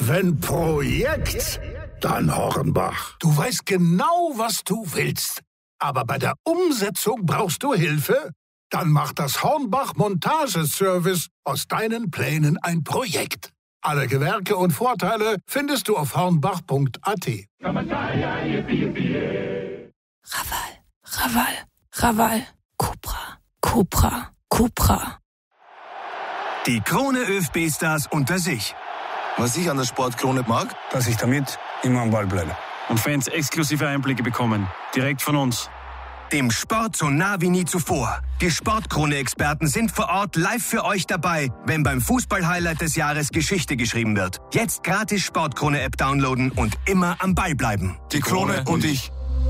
Wenn Projekt, dann Hornbach. Du weißt genau, was du willst. Aber bei der Umsetzung brauchst du Hilfe? Dann macht das Hornbach Montageservice aus deinen Plänen ein Projekt. Alle Gewerke und Vorteile findest du auf hornbach.at. Raval. Cupra. Die Krone ÖFB-Stars unter sich. Was ich an der Sportkrone mag, dass ich damit immer am Ball bleibe. Und Fans exklusive Einblicke bekommen. Direkt von uns. Dem Sport so nah wie nie zuvor. Die Sportkrone-Experten sind vor Ort live für euch dabei, wenn beim Fußball-Highlight des Jahres Geschichte geschrieben wird. Jetzt gratis Sportkrone-App downloaden und immer am Ball bleiben. Die Krone und ich.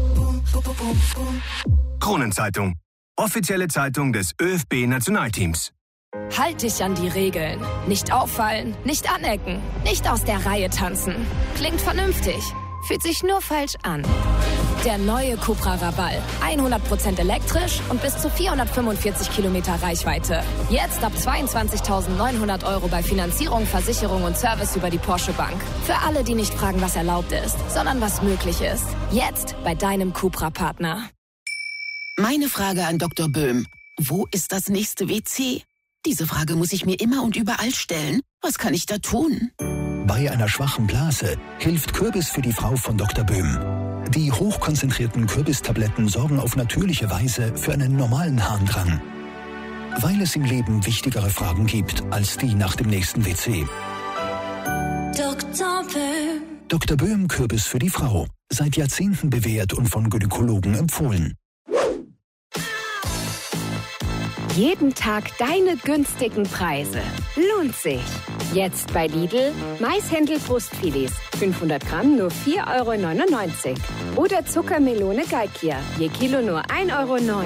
Kronenzeitung. Offizielle Zeitung des ÖFB-Nationalteams. Halt dich an die Regeln. Nicht auffallen, nicht anecken, nicht aus der Reihe tanzen. Klingt vernünftig, fühlt sich nur falsch an. Der neue Cupra Raval. 100% elektrisch und bis zu 445 Kilometer Reichweite. Jetzt ab 22.900 € bei Finanzierung, Versicherung und Service über die Porsche Bank. Für alle, die nicht fragen, was erlaubt ist, sondern was möglich ist. Jetzt bei deinem Cupra-Partner. Meine Frage an Dr. Böhm. Wo ist das nächste WC? Diese Frage muss ich mir immer und überall stellen. Was kann ich da tun? Bei einer schwachen Blase hilft Kürbis für die Frau von Dr. Böhm. Die hochkonzentrierten Kürbistabletten sorgen auf natürliche Weise für einen normalen Harndrang. Weil es im Leben wichtigere Fragen gibt als die nach dem nächsten WC. Dr. Böhm Kürbis für die Frau. Seit Jahrzehnten bewährt und von Gynäkologen empfohlen. Jeden Tag deine günstigen Preise. Lohnt sich. Jetzt bei Lidl Maishändel-Brustfilets. 500 Gramm nur 4,99 € Oder Zuckermelone Galkia. Je Kilo nur 1,09 €.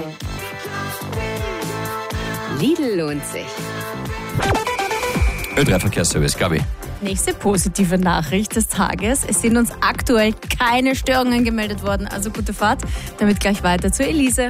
Lidl lohnt sich. Ö3 Verkehrsservice, Gabi. Nächste positive Nachricht des Tages. Es sind uns aktuell keine Störungen gemeldet worden. Also gute Fahrt. Damit gleich weiter zu Elise.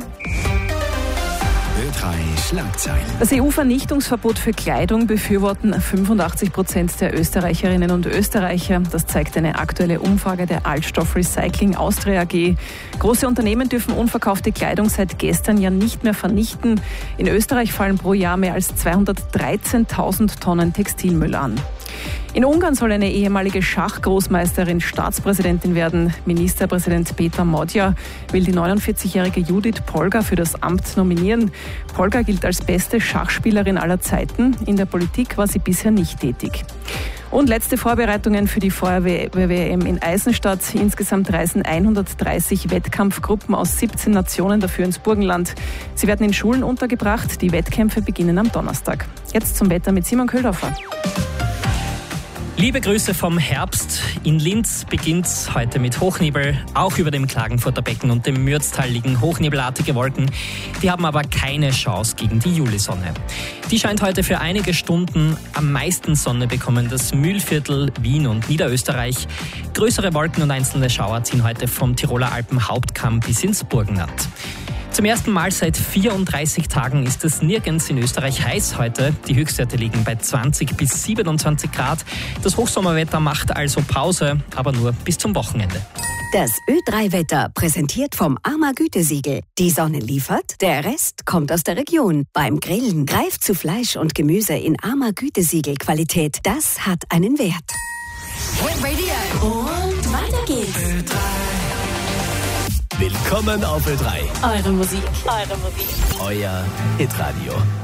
Ö3 Schlagzeilen. Das EU-Vernichtungsverbot für Kleidung befürworten 85% der Österreicherinnen und Österreicher. Das zeigt eine aktuelle Umfrage der Altstoff Recycling Austria AG. Große Unternehmen dürfen unverkaufte Kleidung seit gestern ja nicht mehr vernichten. In Österreich fallen pro Jahr mehr als 213.000 Tonnen Textilmüll an. In Ungarn soll eine ehemalige Schachgroßmeisterin Staatspräsidentin werden. Ministerpräsident Peter Magyar will die 49-jährige Judith Polgar für das Amt nominieren. Polgar gilt als beste Schachspielerin aller Zeiten. In der Politik war sie bisher nicht tätig. Und letzte Vorbereitungen für die Feuerwehr-WM in Eisenstadt. Insgesamt reisen 130 Wettkampfgruppen aus 17 Nationen dafür ins Burgenland. Sie werden in Schulen untergebracht. Die Wettkämpfe beginnen am Donnerstag. Jetzt zum Wetter mit Simon Köhldorfer. Liebe Grüße vom Herbst. In Linz beginnt's heute mit Hochnebel. Auch über dem Klagenfurter Becken und dem Mürztal liegen hochnebelartige Wolken. Die haben aber keine Chance gegen die Julisonne. Die scheint heute für einige Stunden. Am meisten Sonne bekommen das Mühlviertel, Wien und Niederösterreich. Größere Wolken und einzelne Schauer ziehen heute vom Tiroler Alpenhauptkamm bis ins Burgenland. Zum ersten Mal seit 34 Tagen ist es nirgends in Österreich heiß heute. Die Höchstwerte liegen bei 20 bis 27 Grad. Das Hochsommerwetter macht also Pause, aber nur bis zum Wochenende. Das Ö3-Wetter präsentiert vom AMA Gütesiegel. Die Sonne liefert, der Rest kommt aus der Region. Beim Grillen greift zu Fleisch und Gemüse in AMA Gütesiegel-Qualität. Das hat einen Wert. Radio. Und weiter geht's. Ö3. Willkommen auf Ö3. Eure Musik. Euer Hitradio.